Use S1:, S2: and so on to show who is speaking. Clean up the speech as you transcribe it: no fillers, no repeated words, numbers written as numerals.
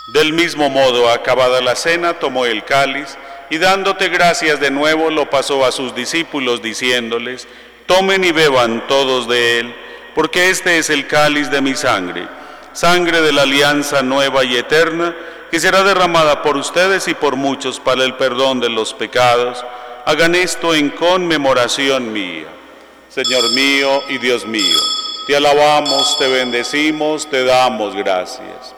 S1: Del mismo modo, acabada la cena, tomó el cáliz y dándote gracias de nuevo lo pasó a sus discípulos diciéndoles: tomen y beban todos de él, porque este es el cáliz de mi sangre, sangre de la alianza nueva y eterna, que será derramada por ustedes y por muchos para el perdón de los pecados. Hagan esto en conmemoración mía. Señor mío y Dios mío, te alabamos, te bendecimos, te damos gracias.